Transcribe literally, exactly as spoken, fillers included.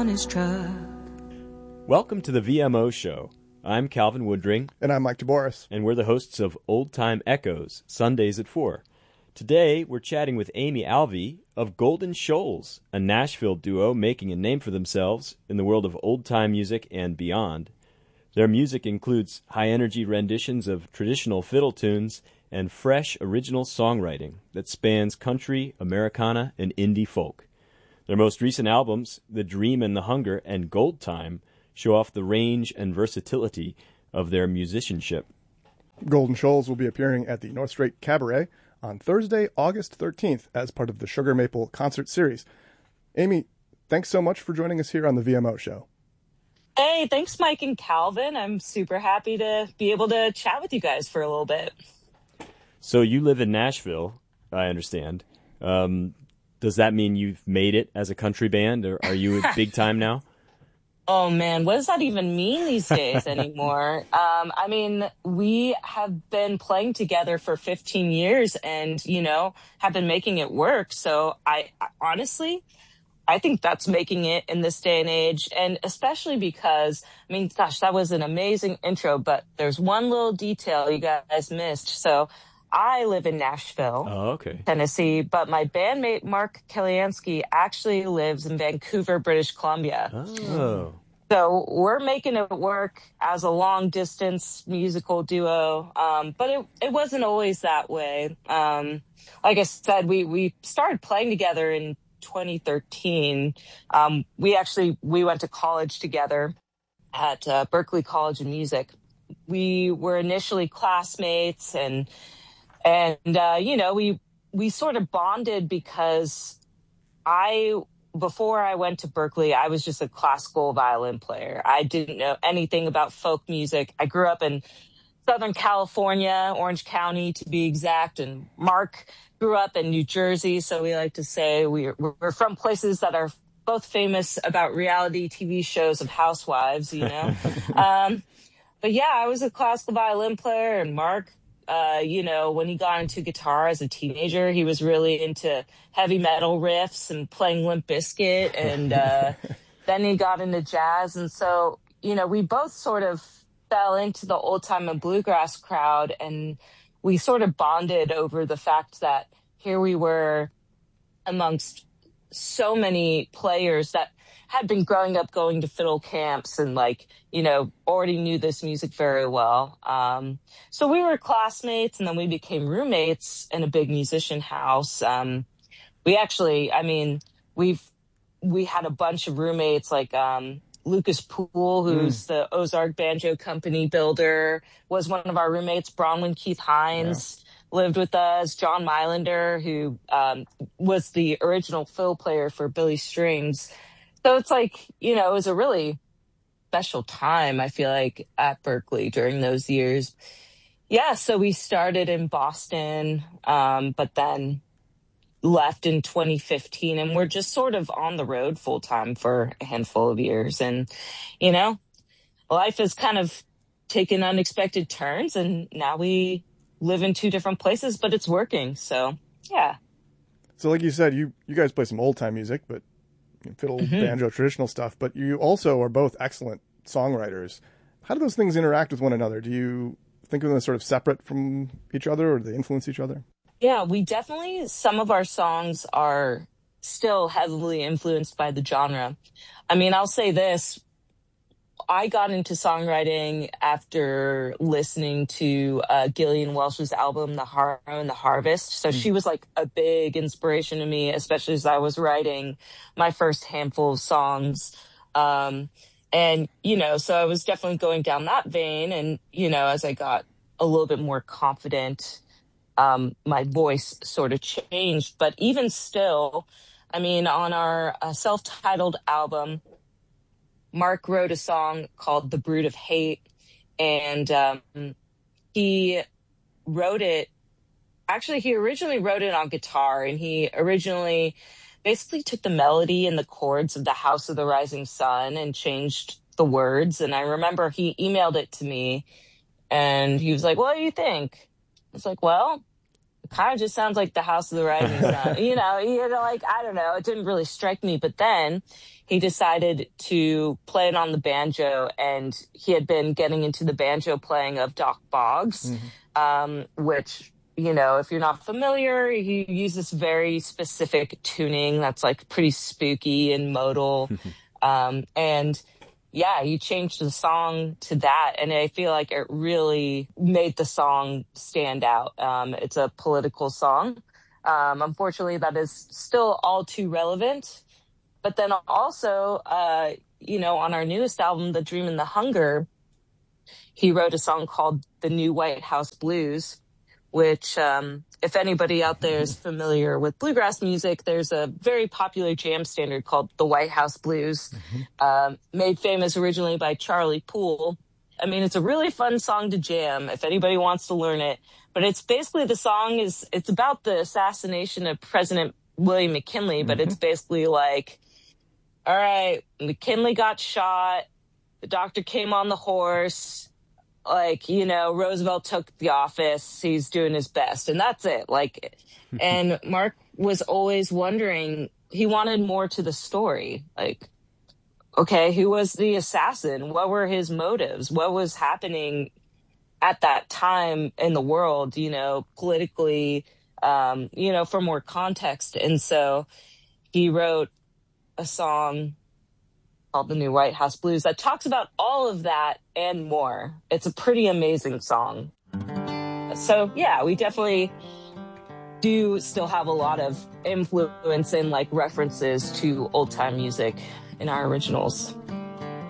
on his truck. Welcome to the V M O Show. I'm Calvin Woodring. And I'm Mike DeBoris. And we're the hosts of Old Time Echoes, Sundays at four. Today, we're chatting with Amy Alvey of Golden Shoals, a Nashville duo making a name for themselves in the world of old-time music and beyond. Their music includes high-energy renditions of traditional fiddle tunes and fresh original songwriting that spans country, Americana, and indie folk. Their most recent albums, The Dream and the Hunger and Gold Time, show off the range and versatility of their musicianship. Golden Shoals will be appearing at the North Strait Cabaret on Thursday, August thirteenth, as part of the Sugar Maple Concert Series. Amy, thanks so much for joining us here on the V M O Show. Hey, thanks, Mike and Calvin. I'm super happy to be able to chat with you guys for a little bit. So you live in Nashville, I understand. Um, does that mean you've made it as a country band, or are you big time now? Oh, man, what does that even mean these days anymore? um, I mean, we have been playing together for fifteen years and, you know, have been making it work. So I, I honestly, I think that's making it in this day and age. And especially because, I mean, gosh, that was an amazing intro, but there's one little detail you guys missed. So I live in Nashville, oh, okay. Tennessee, but my bandmate Mark Kaliansky actually lives in Vancouver, British Columbia. Oh. So we're making it work as a long-distance musical duo, um, but it, it wasn't always that way. Um, like I said, we, we started playing together in twenty thirteen. Um, we actually, we went to college together at uh, Berklee College of Music. We were initially classmates and And, uh, you know, we, we sort of bonded because I, before I went to Berklee, I was just a classical violin player. I didn't know anything about folk music. I grew up in Southern California, Orange County to be exact. And Mark grew up in New Jersey. So we like to say we're, we're from places that are both famous about reality T V shows of housewives, you know. um, but yeah, I was a classical violin player, and Mark, Uh, you know, when he got into guitar as a teenager, he was really into heavy metal riffs and playing Limp Bizkit. And uh, then he got into jazz. And so, you know, we both sort of fell into the old time and bluegrass crowd. And we sort of bonded over the fact that here we were amongst so many players that had been growing up going to fiddle camps and, like, you know, already knew this music very well. Um, so we were classmates, and then we became roommates in a big musician house. Um, we actually, I mean, we've, we had a bunch of roommates, like um, Lucas Poole, who's mm. the Ozark Banjo Company builder, was one of our roommates. Bronwyn Keith Hines yeah. lived with us. John Mylander, who um, was the original fiddle player for Billy Strings. So it's like, you know, it was a really special time, I feel like, at Berklee during those years. Yeah, so we started in Boston, um, but then left in twenty fifteen, and we're just sort of on the road full time for a handful of years. And, you know, life has kind of taken unexpected turns, and now we live in two different places, but it's working. So, yeah. So like you said, you, you guys play some old time music, but fiddle, mm-hmm. banjo, traditional stuff, but you also are both excellent songwriters. How do those things interact with one another? Do you think of them as sort of separate from each other, or do they influence each other? Yeah, we definitely, some of our songs are still heavily influenced by the genre. I mean, I'll say this. I got into songwriting after listening to uh, Gillian Welch's album, The Harrow and the Harvest. So mm. she was like a big inspiration to me, especially as I was writing my first handful of songs. Um, and, you know, so I was definitely going down that vein. And, you know, as I got a little bit more confident, um, my voice sort of changed. But even still, I mean, on our uh, self-titled album, Mark wrote a song called The Brood of Hate, and um, he wrote it, actually, he originally wrote it on guitar, and he originally basically took the melody and the chords of The House of the Rising Sun and changed the words. And I remember he emailed it to me, and he was like, "What do you think?" I was like, "Well, kind of just sounds like the House of the Rising Sun. you know, you know, like, I don't know. It didn't really strike me. But then he decided to play it on the banjo, and he had been getting into the banjo playing of Doc Boggs, mm-hmm. um, which, you know, if you're not familiar, he uses very specific tuning that's like pretty spooky and modal. um, and yeah, he changed the song to that, and I feel like it really made the song stand out. Um, it's a political song. Um, unfortunately, that is still all too relevant. But then also, uh, you know, on our newest album, The Dream and the Hunger, he wrote a song called The New White House Blues, which, um, if anybody out there is familiar with bluegrass music, there's a very popular jam standard called the White House Blues, mm-hmm. um, made famous originally by Charlie Poole. I mean, it's a really fun song to jam if anybody wants to learn it. But it's basically, the song is, it's about the assassination of President William McKinley, mm-hmm. but it's basically like, all right, McKinley got shot, the doctor came on the horse, like, you know, Roosevelt took the office, he's doing his best, and that's it. Like, and Mark was always wondering, he wanted more to the story. Like, okay, who was the assassin? What were his motives? What was happening at that time in the world, you know, politically, um, you know, for more context. And so he wrote a song called The New White House Blues that talks about all of that and more. It's a pretty amazing song. So yeah, we definitely do still have a lot of influence and like references to old time music in our originals.